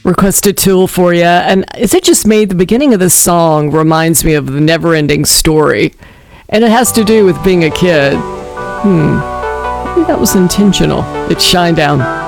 requested Tool for you. And is it just me? The beginning of this song reminds me of the Never-Ending Story. And it has to do with being a kid. Maybe that was intentional. It's Shinedown.